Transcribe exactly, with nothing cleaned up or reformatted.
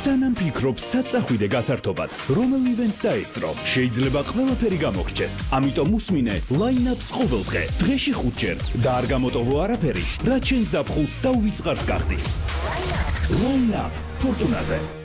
სანამ ფიქრობ საწახვიდე გასართობად, რომელ ივენტს დაესწრო, შეიძლება ყველაფერი გამოგრჩეს. ამიტომ უსმინე line-up-ს ყოველდღე, დღეში ხუთჯერ და არ გამოტოვო არაფერი, რაც შენ ზაფხულს და უვიწყარს გახდის. Line-up, ფორტუნაზე.